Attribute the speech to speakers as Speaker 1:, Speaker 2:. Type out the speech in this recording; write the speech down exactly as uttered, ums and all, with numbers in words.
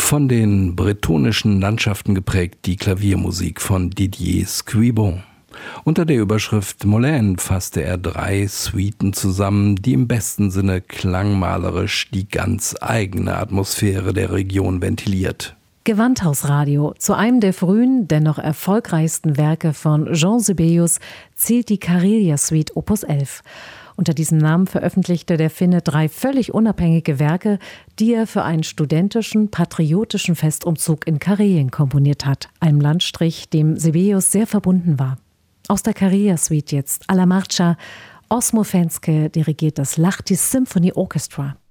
Speaker 1: Von den bretonischen Landschaften geprägt die Klaviermusik von Didier Scribon. Unter der Überschrift Molène fasste er drei Suiten zusammen, die im besten Sinne klangmalerisch die ganz eigene Atmosphäre der Region ventiliert.
Speaker 2: Gewandhausradio. Zu einem der frühen, dennoch erfolgreichsten Werke von Jean Sibelius zählt die Karelia-Suite Opus elf. Unter diesem Namen veröffentlichte der Finne drei völlig unabhängige Werke, die er für einen studentischen, patriotischen Festumzug in Karelien komponiert hat, einem Landstrich, dem Sibelius sehr verbunden war. Aus der Karelia-Suite jetzt Alla Marcia. Osmo Fenske dirigiert das Lahti Symphony Orchestra.